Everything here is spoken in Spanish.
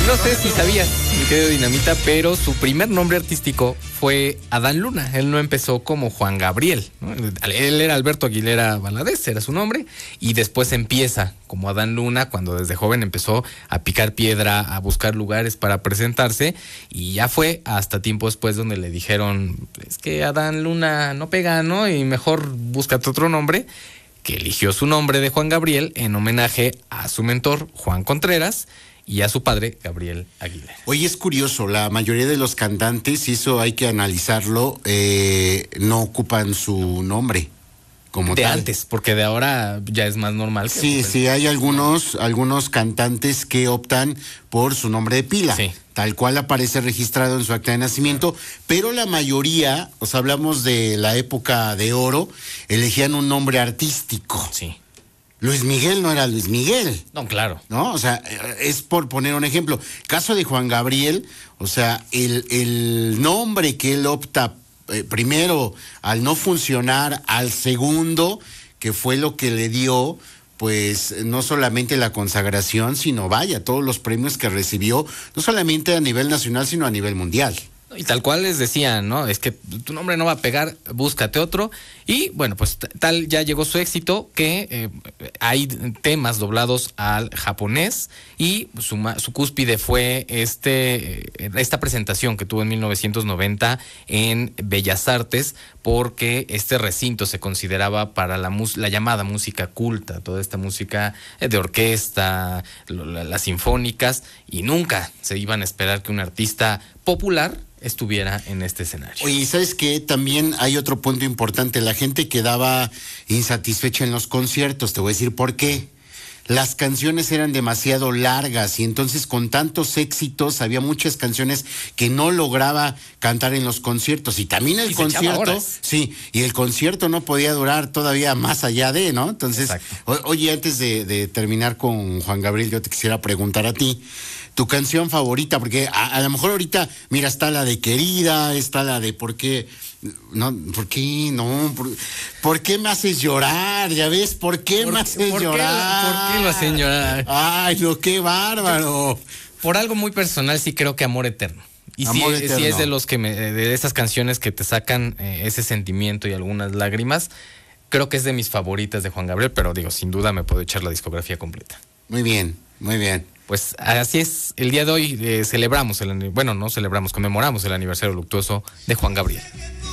No sé si sabías, mi querido Dinamita, pero su primer nombre artístico fue Adán Luna. Él no empezó como Juan Gabriel, ¿no? Él era Alberto Aguilera Valadez, era su nombre, y después empieza como Adán Luna cuando desde joven empezó a picar piedra, a buscar lugares para presentarse, y ya fue hasta tiempo después donde le dijeron, es que Adán Luna no pega, ¿no? Y mejor búscate otro nombre, que eligió su nombre de Juan Gabriel en homenaje a su mentor, Juan Contreras, y a su padre, Gabriel Aguilera. Oye, es curioso, la mayoría de los cantantes, y eso hay que analizarlo, no ocupan su nombre como de tal. Antes, porque de ahora ya es más normal. Que Sí, sí, hay algunos cantantes que optan por su nombre de pila, sí, tal cual aparece registrado en su acta de nacimiento, pero la mayoría, o sea, hablamos de la época de oro, elegían un nombre artístico. Sí. Luis Miguel no era Luis Miguel. No, claro. ¿No? O sea, es por poner un ejemplo. Caso de Juan Gabriel, o sea, el nombre que él opta primero al no funcionar, al segundo, que fue lo que le dio, pues, no solamente la consagración, sino vaya, todos los premios que recibió, no solamente a nivel nacional, sino a nivel mundial. Y tal cual les decían, ¿no? Es que tu nombre no va a pegar, búscate otro. Y bueno, pues tal ya llegó su éxito que hay temas doblados al japonés y su cúspide fue esta presentación que tuvo en 1990 en Bellas Artes, porque este recinto se consideraba para la llamada música culta, toda esta música de orquesta, las sinfónicas, y nunca se iban a esperar que un artista popular estuviera en este escenario. Oye, ¿sabes qué? También hay otro punto importante. La gente quedaba insatisfecha en los conciertos. Te voy a decir por qué. Las canciones eran demasiado largas y entonces con tantos éxitos había muchas canciones que no lograba cantar en los conciertos. Y también el concierto, sí, y el concierto no podía durar todavía más allá de, ¿no? Entonces, oye, antes de terminar con Juan Gabriel, yo te quisiera preguntar a ti, tu canción favorita, porque a lo mejor ahorita, mira, está la de Querida, está la de ¿por qué? No, ¿por qué? No, ¿por qué me haces llorar? ¿Ya ves? ¿Por qué me haces llorar? ¿Por qué lo hacen llorar? Ay, no, qué bárbaro. Por algo muy personal sí creo que Amor Eterno. Y sí es de los que de esas canciones que te sacan ese sentimiento y algunas lágrimas. Creo que es de mis favoritas de Juan Gabriel, pero digo, sin duda me puedo echar la discografía completa. Muy bien, muy bien. Pues así es, el día de hoy conmemoramos el aniversario luctuoso de Juan Gabriel.